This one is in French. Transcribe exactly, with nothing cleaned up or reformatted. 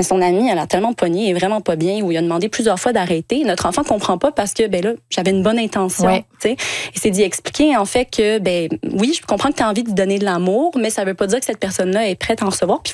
Mais son amie, elle a tellement pogné, elle est vraiment pas bien, où il a demandé plusieurs fois d'arrêter. Notre enfant comprend pas parce que, ben là, j'avais une bonne intention, ouais. tu sais. Il s'est dit expliquer, en fait, que, ben oui, je comprends que tu as envie de donner de l'amour, mais ça veut pas dire que cette personne-là est prête à en recevoir. Puis